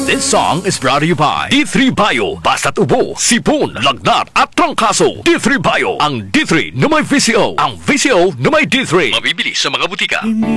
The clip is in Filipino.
This song is brought to you by D3 Bio. Basta't ubo, sipon, lagnat at trangkaso. D3 Bio. Ang D3 na may VCO. Ang VCO na may D3. Mabibili sa mga butika.